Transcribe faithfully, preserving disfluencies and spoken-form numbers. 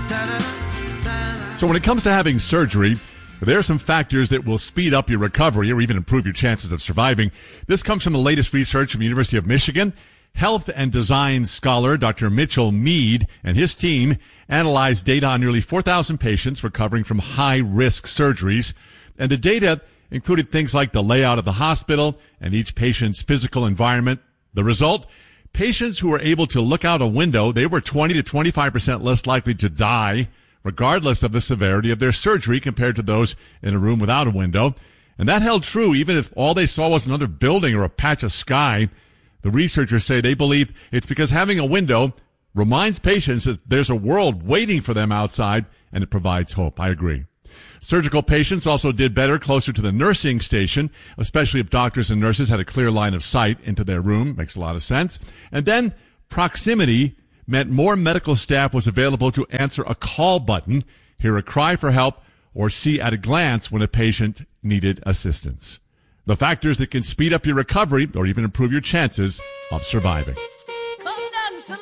So when it comes to having surgery, there are some factors that will speed up your recovery or even improve your chances of surviving. This comes from the latest research from the University of Michigan. Health and design scholar Doctor Mitchell Mead and his team analyzed data on nearly four thousand patients recovering from high-risk surgeries. And the data included things like the layout of the hospital and each patient's physical environment. The result? Patients who were able to look out a window, they were twenty to twenty-five percent less likely to die, regardless of the severity of their surgery compared to those in a room without a window. And that held true even if all they saw was another building or a patch of sky. The researchers say they believe it's because having a window reminds patients that there's a world waiting for them outside, and it provides hope. I agree. Surgical patients also did better closer to the nursing station, especially if doctors and nurses had a clear line of sight into their room. Makes a lot of sense. And then proximity meant more medical staff was available to answer a call button, hear a cry for help, or see at a glance when a patient needed assistance. The factors that can speed up your recovery or even improve your chances of surviving.